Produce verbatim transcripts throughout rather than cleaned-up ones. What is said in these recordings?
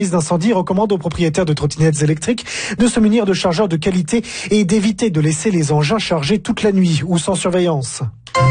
D'incendie recommande aux propriétaires de trottinettes électriques de se munir de chargeurs de qualité et d'éviter de laisser les engins chargés toute la nuit ou sans surveillance.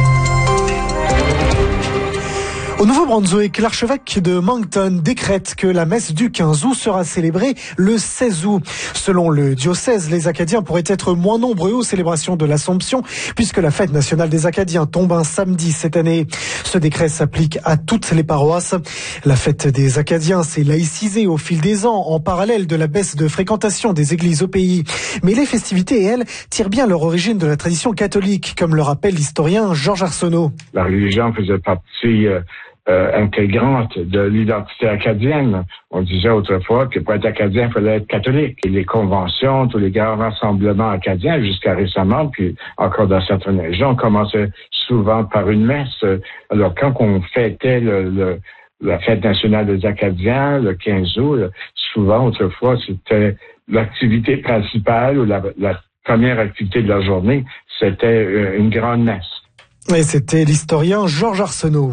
Au Nouveau-Brunswick, l'archevêque de Moncton décrète que la messe du quinze août sera célébrée le seize août. Selon le diocèse, les Acadiens pourraient être moins nombreux aux célébrations de l'Assomption puisque la fête nationale des Acadiens tombe un samedi cette année. Ce décret s'applique à toutes les paroisses. La fête des Acadiens s'est laïcisée au fil des ans en parallèle de la baisse de fréquentation des églises au pays. Mais les festivités, elles, tirent bien leur origine de la tradition catholique, comme le rappelle l'historien Georges Arsenault. La religion faisait partie euh, euh, intégrante de l'identité acadienne. On disait autrefois que pour être acadien, il fallait être catholique. Et les conventions, tous les grands rassemblements acadiens, jusqu'à récemment, puis encore dans certaines régions, commençaient souvent par une messe. Alors quand on fêtait le, le la fête nationale des Acadiens, le quinze août, souvent, autrefois, c'était l'activité principale ou la, la première activité de la journée, c'était une grande messe. Et c'était l'historien Georges Arsenault.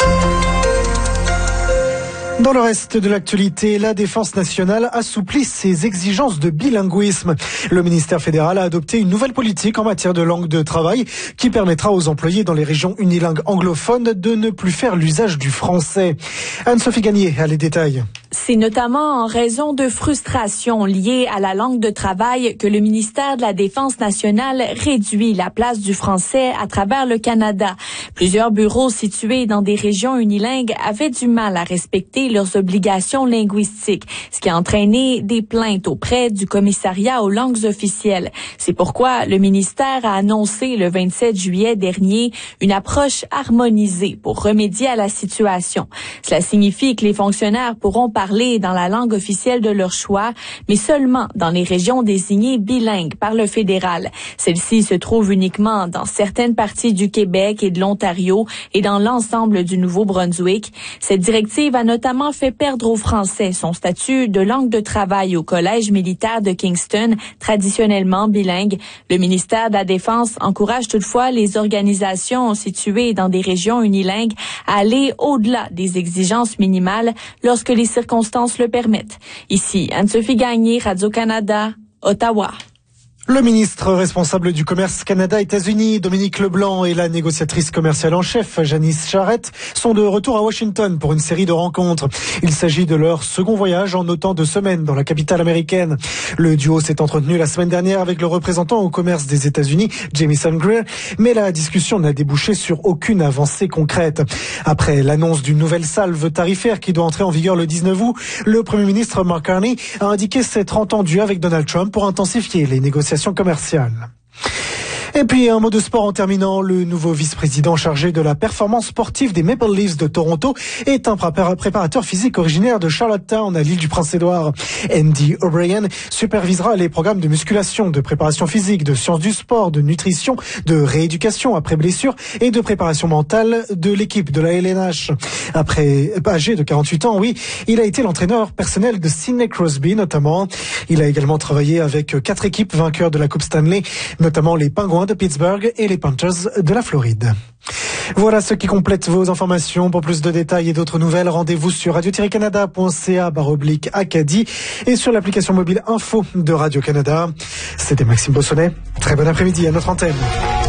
Dans le reste de l'actualité, la Défense nationale assouplit ses exigences de bilinguisme. Le ministère fédéral a adopté une nouvelle politique en matière de langue de travail qui permettra aux employés dans les régions unilingues anglophones de ne plus faire l'usage du français. Anne-Sophie Gagné a les détails. C'est notamment en raison de frustrations liées à la langue de travail que le ministère de la Défense nationale réduit la place du français à travers le Canada. Plusieurs bureaux situés dans des régions unilingues avaient du mal à respecter leurs obligations linguistiques, ce qui a entraîné des plaintes auprès du commissariat aux langues officielles. C'est pourquoi le ministère a annoncé le vingt-sept juillet dernier une approche harmonisée pour remédier à la situation. Cela signifie que les fonctionnaires pourront parler dans la langue officielle de leur choix, mais seulement dans les régions désignées bilingues par le fédéral. Celle-ci se trouve uniquement dans certaines parties du Québec et de l'Ontario et dans l'ensemble du Nouveau-Brunswick. Cette directive a notamment fait perdre au français son statut de langue de travail au Collège militaire de Kingston, traditionnellement bilingue. Le ministère de la Défense encourage toutefois les organisations situées dans des régions unilingues à aller au-delà des exigences minimales lorsque les circonstances le permettent. Ici, Anne-Sophie Gagné, Radio-Canada, Ottawa. Le ministre responsable du commerce Canada-États-Unis, Dominique Leblanc, et la négociatrice commerciale en chef, Janice Charette, sont de retour à Washington pour une série de rencontres. Il s'agit de leur second voyage en autant de semaines dans la capitale américaine. Le duo s'est entretenu la semaine dernière avec le représentant au commerce des États-Unis, Jamieson Greer, mais la discussion n'a débouché sur aucune avancée concrète. Après l'annonce d'une nouvelle salve tarifaire qui doit entrer en vigueur le dix-neuf août, le Premier ministre Mark Carney a indiqué s'être entendu avec Donald Trump pour intensifier les négociations commerciale. Et puis un mot de sport en terminant. Le nouveau vice-président chargé de la performance sportive des Maple Leafs de Toronto est un préparateur physique originaire de Charlottetown à l'île du Prince-Édouard. Andy O'Brien supervisera les programmes de musculation, de préparation physique, de sciences du sport, de nutrition, de rééducation après blessure et de préparation mentale de l'équipe de la L N H. Après, âgé de quarante-huit ans, oui, il a été l'entraîneur personnel de Sidney Crosby notamment. Il a également travaillé avec quatre équipes vainqueurs de la Coupe Stanley, notamment les Pingouins de Pittsburgh et les Panthers de la Floride. Voilà ce qui complète vos informations. Pour plus de détails et d'autres nouvelles, rendez-vous sur radio tiret canada point c a barre oblique Acadie et sur l'application mobile info de Radio-Canada. C'était Maxime Bossonnet. Très bon après-midi à notre antenne.